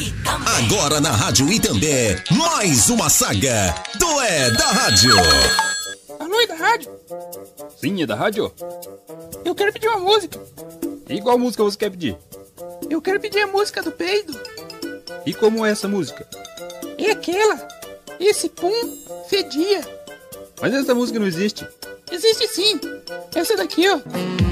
Agora na Rádio Itambé, mais uma saga do É da Rádio. Alô, é da rádio? Sim, é da rádio? Eu quero pedir uma música. E qual música você quer pedir? Eu quero pedir a música do peido. E como é essa música? É aquela. Esse pum fedia. Mas essa música não existe. Existe sim. Essa daqui, ó.